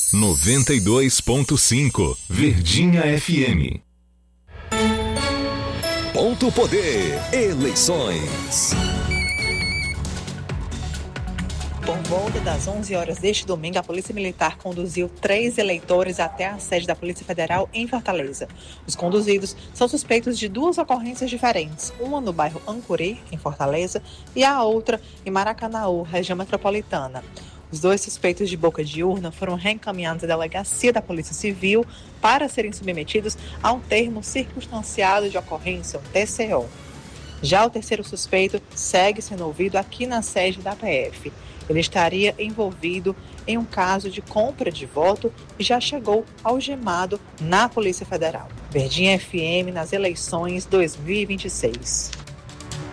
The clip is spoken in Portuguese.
92.5 Verdinha FM. Ponto Poder. Eleições. Por volta das 11 horas deste domingo, a Polícia Militar conduziu 3 eleitores até a sede da Polícia Federal em Fortaleza. Os conduzidos são suspeitos de 2 ocorrências diferentes, uma no bairro Ancuri, em Fortaleza, e a outra em Maracanaú, região metropolitana. Os 2 suspeitos de boca de urna foram reencaminhados à delegacia da Polícia Civil para serem submetidos a um termo circunstanciado de ocorrência, um TCO. Já o terceiro suspeito segue sendo ouvido aqui na sede da PF. Ele estaria envolvido em um caso de compra de voto e já chegou algemado na Polícia Federal. Verdinha FM nas eleições 2026.